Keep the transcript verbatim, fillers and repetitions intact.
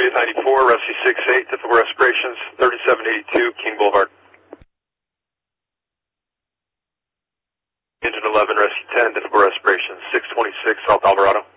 Juliet ninety-four, Rescue six eight, difficult respirations, thirty-seven eighty-two, King Boulevard. Engine eleven, Rescue ten, difficult respirations, six twenty-six, South Alvarado.